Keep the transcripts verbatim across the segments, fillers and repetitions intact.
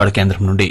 కేంద్రం నుండి.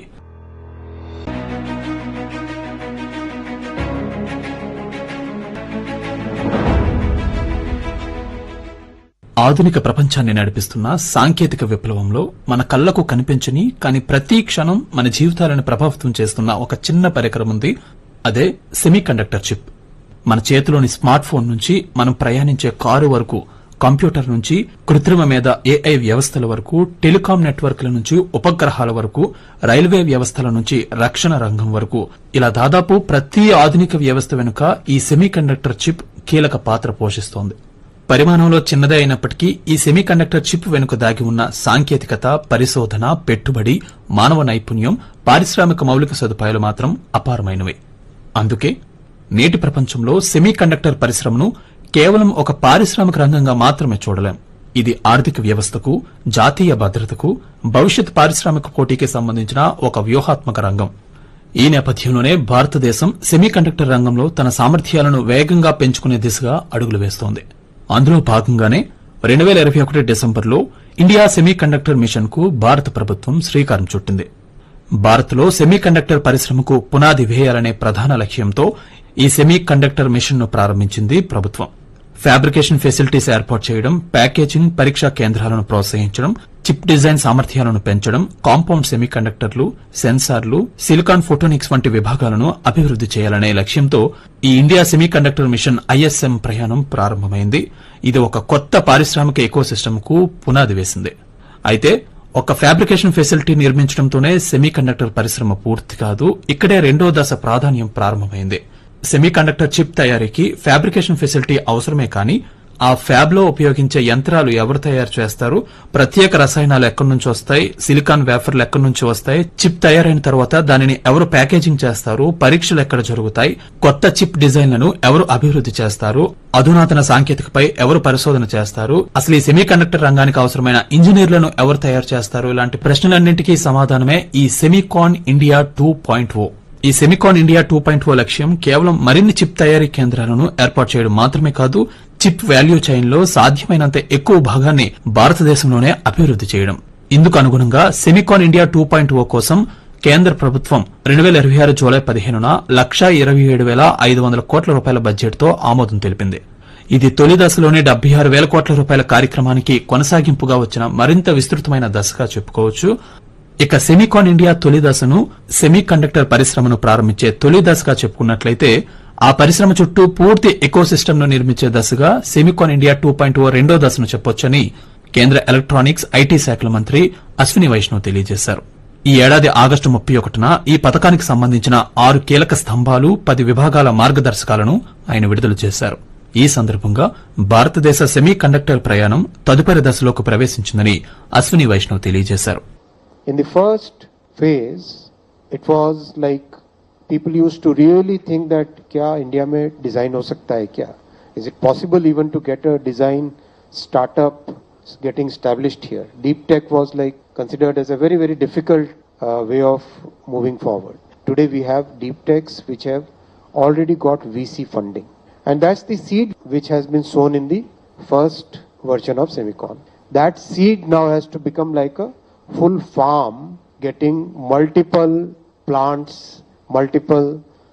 ఆధునిక ప్రపంచాన్ని నడిపిస్తున్న సాంకేతిక విప్లవంలో మన కళ్లకు కనిపించని కానీ ప్రతి క్షణం మన జీవితాలను ప్రభావితం చేస్తున్న ఒక చిన్న పరికరం ఉంది. అదే సెమీ కండక్టర్ చిప్. మన చేతిలోని స్మార్ట్ ఫోన్ నుంచి మనం ప్రయాణించే కారు వరకు, కంప్యూటర్ నుంచి కృత్రిమ మీద ఏఐ వ్యవస్థల వరకు, టెలికాం నెట్వర్క్ల నుంచి ఉపగ్రహాల వరకు, రైల్వే వ్యవస్థల నుంచి రక్షణ రంగం వరకు, ఇలా దాదాపు ప్రతి ఆధునిక వ్యవస్థ వెనుక ఈ సెమీ కండక్టర్ చిప్ కీలక పాత్ర పోషిస్తోంది. పరిమాణంలో చిన్నదే అయినప్పటికీ ఈ సెమీ కండక్టర్ చిప్ వెనుక దాగి ఉన్న సాంకేతికత, పరిశోధన, పెట్టుబడి, మానవ నైపుణ్యం, పారిశ్రామిక మౌలిక సదుపాయాలు మాత్రం అపారమైనవి. అందుకే నేటి ప్రపంచంలో సెమీ కండక్టర్ పరిశ్రమను కేవలం ఒక పారిశ్రామిక రంగంగా మాత్రమే చూడలేం. ఇది ఆర్థిక వ్యవస్థకు, జాతీయ భద్రతకు, భవిష్యత్ పారిశ్రామిక పోటీకి సంబంధించిన ఒక వ్యూహాత్మక రంగం. ఈ నేపథ్యంలోనే భారతదేశం సెమీ కండక్టర్ రంగంలో తన సామర్థ్యాలను వేగంగా పెంచుకునే దిశగా అడుగులు వేస్తోంది. అందులో భాగంగానే రెండు వేల ఇరవై ఒకటి డిసెంబర్లో ఇండియా సెమీ కండక్టర్ మిషన్ కు భారత ప్రభుత్వం శ్రీకారం చుట్టింది. భారత్లో సెమీ కండక్టర్ పరిశ్రమకు పునాది వేయాలనే ప్రధాన లక్ష్యంతో ఈ సెమీ కండక్టర్ మిషన్ ను ప్రారంభించింది ప్రభుత్వం. ఫ్యాబ్రికేషన్ ఫెసిలిటీస్ ఏర్పాటు చేయడం, ప్యాకేజింగ్, పరీక్షా కేంద్రాలను ప్రోత్సహించడం, చిప్ డిజైన్ సామర్థ్యాలను పెంచడం, కాంపౌండ్ సెమీ కండక్టర్లు, సెన్సార్లు, సిలికాన్ ఫోటోనిక్స్ వంటి విభాగాలను అభివృద్ది చేయాలనే లక్ష్యంతో ఈ India semi conductor machine ISM ప్రయాణం ప్రారంభమైంది. ఇది ఒక కొత్త పారిశ్రామిక ఎకోసిస్టమ్ కు పునాది వేసింది. అయితే ఒక ఫ్యాబ్రికేషన్ ఫెసిలిటీ నిర్మించడంతోనే సెమీ కండక్టర్ పరిశ్రమ పూర్తి కాదు. ఇక్కడే రెండో దశ ప్రాధాన్యం ప్రారంభమైంది. సెమీ కండక్టర్ చిప్ తయారీకి ఫ్యాబ్రికేషన్ ఫెసిలిటీ అవసరమే కానీ ఆ ఫ్యాబ్ లో ఉపయోగించే యంత్రాలు ఎవరు తయారు చేస్తారు, ప్రత్యేక రసాయనాలు ఎక్కడి నుంచి వస్తాయి, సిలికాన్ వేఫర్లు ఎక్కడి నుంచి వస్తాయి, చిప్ తయారైన తర్వాత దానిని ఎవరు ప్యాకేజింగ్ చేస్తారు, పరీక్షలు ఎక్కడ జరుగుతాయి, కొత్త చిప్ డిజైన్లను ఎవరు అభివృద్ది చేస్తారు, అధునాతన సాంకేతికపై ఎవరు పరిశోధన చేస్తారు, అసలు ఈ సెమీ కండక్టర్ రంగానికి అవసరమైన ఇంజనీర్లను ఎవరు తయారు చేస్తారు, ఇలాంటి ప్రశ్నలన్నింటికీ సమాధానమే ఈ సెమీకాన్ ఇండియా టూ పాయింట్ ఓ. ఈ సెమీకాన్ ఇండియా టూ పాయింట్ ఓ లక్ష్యం కేవలం మరిన్ని చిప్ తయారీ కేంద్రాలను ఏర్పాటు చేయడం మాత్రమే కాదు, చిప్ వాల్యూ చైన్ లో సాధ్యమైనంత ఎక్కువ భాగాన్ని భారతదేశంలోనే అభివృద్ది చేయడం. ఇందుకు అనుగుణంగా సెమీకాన్ ఇండియా టూ పాయింట్ ఓ కోసం కేంద్ర ప్రభుత్వం రెండు వేల ఇరవై ఆరు జూలై పదిహేనున లక్షా ఇరవై ఏడు వేల ఐదు వందల కోట్ల రూపాయల బడ్జెట్ తో ఆమోదం తెలిపింది. ఇది తొలి దశలోని డెబ్బై ఆరు వేల కోట్ల రూపాయల కార్యక్రమానికి కొనసాగింపుగా వచ్చిన మరింత విస్తృతమైన దశగా చెప్పుకోవచ్చు. ఇక సెమీకాన్ ఇండియా తొలి దశను సెమీ కండక్టర్ పరిశ్రమను ప్రారంభించే తొలి దశగా చెప్పుకున్నట్లయితే ఆ పరిశ్రమ చుట్టూ పూర్తి ఎకోసిస్టమ్ ను నిర్మించే దశగా సెమీకాన్ ఇండియా టూ పాయింట్ ఓ రెండో దశను చెప్పొచ్చని కేంద్ర ఎలక్ట్రానిక్స్, ఐటీ శాఖల మంత్రి అశ్విని వైష్ణవ్ తెలియజేశారు. ఈ ఏడాది ఆగస్టు ముప్పై ఒకటిన ఈ పథకానికి సంబంధించిన ఆరు కీలక స్తంభాలు, పది విభాగాల మార్గదర్శకాలను ఆయన విడుదల చేశారు. ఈ సందర్భంగా భారతదేశ సెమీ కండక్టర్ ప్రయాణం తదుపరి దశలోకి ప్రవేశించిందని అశ్విని వైష్ణవ్ తెలియజేశారు. In the first phase, it was like people used to really think that kya India mein design ho sakta hai kya? Is it possible even to get a design startup getting established here? Deep tech was like considered as a very very difficult uh, way of moving forward. Today we have deep techs which have already got V C funding, and that's the seed which has been sown in the first version of Semicon. That seed now has to become like a full farm, getting multiple plants, multiple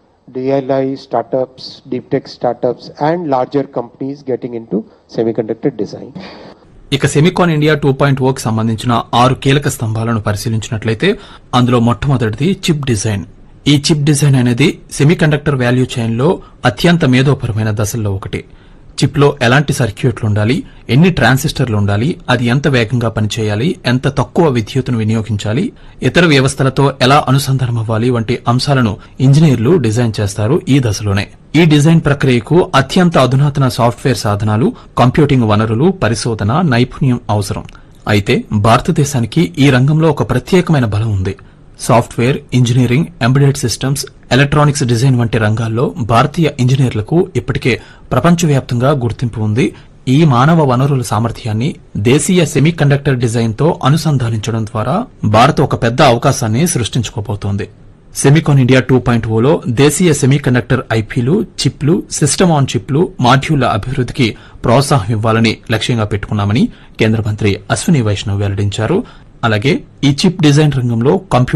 D L I startups, deep tech startups and larger companies getting into semiconductor design. ఇక SEMICON India two point ఓ కి సంబంధించిన ఆరు కీలక స్తంభాలను పరిశీలించినట్లయితే అందులో మొట్టమొదటిది chip design. ఈ చిప్ డిజైన్ అనేది సెమీకండక్టర్ వాల్యూ చైన్ లో అత్యంత మేధోపరమైన దశల్లో ఒకటి. చిప్ లో ఎలాంటి సర్క్యూట్లు ఉండాలి, ఎన్ని ట్రాన్సిస్టర్లు ఉండాలి, అది ఎంత వేగంగా పనిచేయాలి, ఎంత తక్కువ విద్యుత్తును వినియోగించాలి, ఇతర వ్యవస్థలతో ఎలా అనుసంధానమవ్వాలి వంటి అంశాలను ఇంజనీర్లు డిజైన్ చేస్తారు ఈ దశలోనే. ఈ డిజైన్ ప్రక్రియకు అత్యంత అధునాతన సాఫ్ట్వేర్ సాధనాలు, కంప్యూటింగ్ వనరులు, పరిశోధన, నైపుణ్యం అవసరం. అయితే భారతదేశానికి ఈ రంగంలో ఒక ప్రత్యేకమైన బలం ఉంది. Software, engineering, embedded systems, electronics design వంటి రంగాల్లో భారతీయ ఇంజనీర్లకు ఇప్పటికే ప్రపంచవ్యాప్తంగా గుర్తింపు ఉంది. ఈ మానవ వనరుల సామర్థ్యాన్ని దేశీయ సెమీ కండక్టర్ డిజైన్ తో అనుసంధానించడం ద్వారా భారత్ ఒక పెద్ద అవకాశాన్ని సృష్టించుకోబోతోంది. SEMICON India two point Ola దేశీయ సెమీ కండక్టర్ ఐపీలు, చిప్లు, సిస్టమ్ ఆన్ చిప్లు, మాడ్యూళ్ల అభివృద్దికి ప్రోత్సాహం ఇవ్వాలని లక్ష్యంగా పెట్టుకున్నామని కేంద్ర మంత్రి అశ్విని వైష్ణవ్ వెల్లడించారు. అలాగే ఈ చిప్ డిజైన్ రంగంలో కంప్యూటర్